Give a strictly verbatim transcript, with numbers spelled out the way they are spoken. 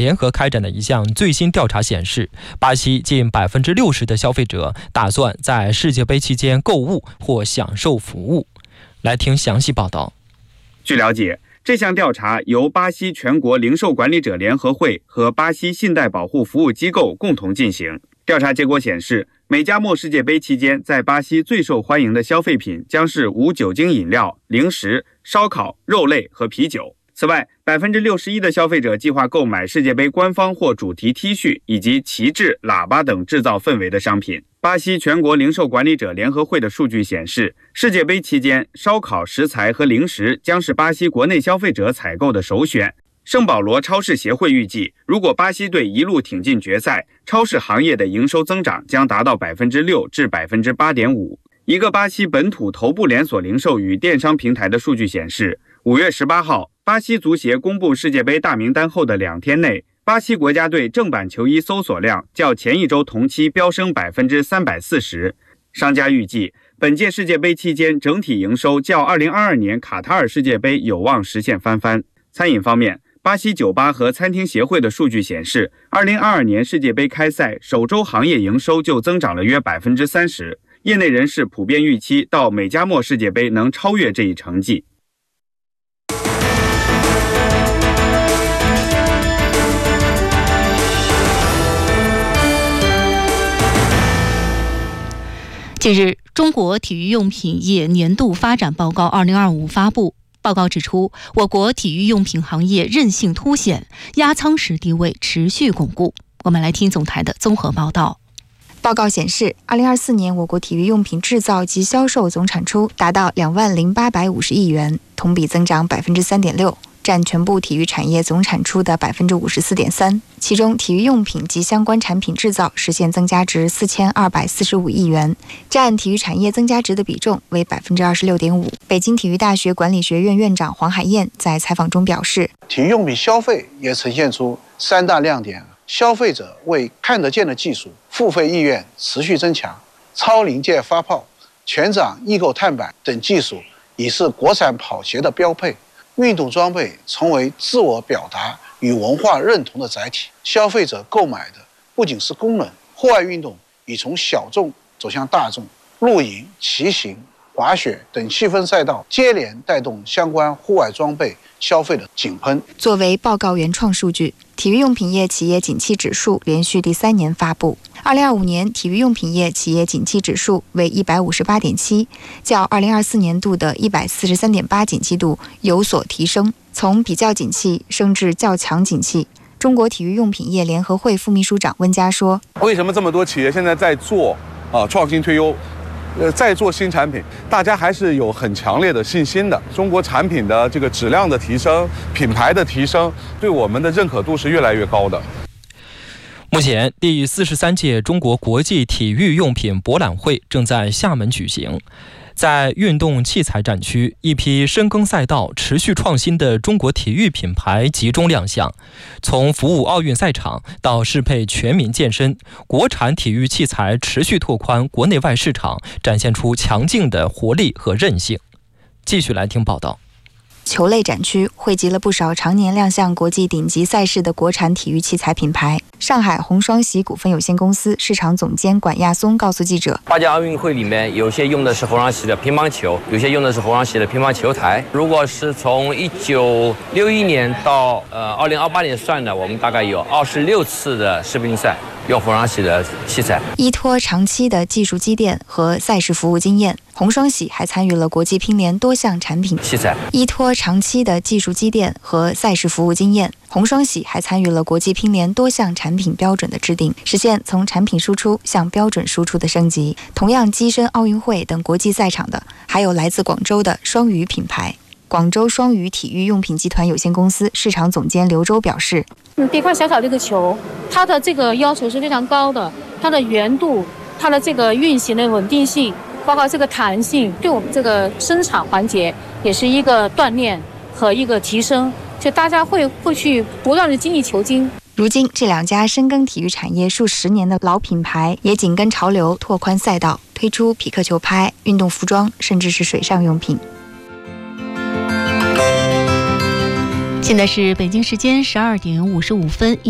联合开展的一项最新调查显示，巴西近百分之六十的消费者打算在世界杯期间购物或享受服务。来听详细报道。 据了解，这项调查由巴西全国零售管理者联合会和巴西信贷保护服务机构共同进行。调查结果显示，美加墨世界杯期间，在巴西最受欢迎的消费品将是无酒精饮料、零食、烧烤、肉类和啤酒。此外， 百分之六十一 的消费者计划购买世界杯官方或主题 T 恤以及旗帜、喇叭等制造氛围的商品。巴西全国零售管理者联合会的数据显示，世界杯期间，烧烤食材和零食将是巴西国内消费者采购的首选。圣保罗超市协会预计，如果巴西队一路挺进决赛，超市行业的营收增长将达到 百分之六 至 百分之八点五。 一个巴西本土头部连锁零售与电商平台的数据显示，五月十八号，巴西足协公布世界杯大名单后的两天内，巴西国家队正版球衣搜索量较前一周同期飙升 百分之三百四十。 商家预计，本届世界杯期间整体营收较二零二二年卡塔尔世界杯有望实现翻番。餐饮方面，巴西酒吧和餐厅协会的数据显示，二零二二年世界杯开赛首周行业营收就增长了约 百分之三十。 业内人士普遍预期到美加墨世界杯能超越这一成绩。 近日，中国体育用品业年度发展报告二零二五发布。报告指出，我国体育用品行业韧性凸显，压舱石地位持续巩固。我们来听总台的综合报道。 报告显示，二零二四年我国体育用品制造及销售总产出达到两万零八百五十亿元，同比增长百分之三点六，占全部体育产业总产出的百分之五十四点三。其中，体育用品及相关产品制造实现增加值四千二百四十五亿元，占体育产业增加值的比重为百分之二十六点五。北京体育大学管理学院院长黄海燕在采访中表示， 体育用品消费也呈现出三大亮点。消费者为看得见的技术付费意愿持续增强，超临界发泡、全掌易购碳板等技术已是国产跑鞋的标配。运动装备成为自我表达与文化认同的载体。消费者购买的不仅是功能，户外运动已从小众走向大众，露营、骑行、滑雪等细分赛道接连带动相关户外装备消费的井喷。 作为报告原创数据，体育用品业企业景气指数连续第三年发布。二零二五年体育用品业企业景气指数为一百五十八点七，较二零二四年度的一百四十三点八景气度有所提升，从比较景气升至较强景气。中国体育用品业联合会副秘书长温佳说：“ 为什么这么多企业现在在做啊创新推优？”呃，在做新产品，大家还是有很强烈的信心的。中国产品的这个质量的提升、品牌的提升，对我们的认可度是越来越高的。 目前，第四十三届中国国际体育用品博览会正在厦门举行。在运动器材展区，一批深耕赛道、持续创新的中国体育品牌集中亮相。从服务奥运赛场到适配全民健身，国产体育器材持续拓宽国内外市场，展现出强劲的活力和韧性。继续来听报道。 球类展区汇集了不少常年亮相国际顶级赛事的国产体育器材品牌。上海红双喜股份有限公司市场总监管亚松告诉记者， 八届奥运会里面有些用的是红双喜的乒乓球，有些用的是红双喜的乒乓球台。如果是从一九六一年到呃二零二八年算的，我们大概有二十六次的世乒赛用红双喜的器材。 依托长期的技术积淀和赛事服务经验，红双喜还参与了国际乒联多项产品器材。 依托长期的技术积淀和赛事服务经验，红双喜还参与了国际乒联多项产品标准的制定，实现从产品输出向标准输出的升级。同样跻身奥运会等国际赛场的，还有来自广州的双鱼品牌。广州双鱼体育用品集团有限公司市场总监刘周表示， 嗯，别看小小这个球，它的这个要求是非常高的，它的圆度，它的这个运行的稳定性，包括这个弹性，对我们这个生产环节也是一个锻炼和一个提升，就大家会会去不断的精益求精。 如今，这两家深耕体育产业数十年的老品牌，也紧跟潮流，拓宽赛道，推出匹克球拍、运动服装，甚至是水上用品。 现在是北京时间十二点五十五分。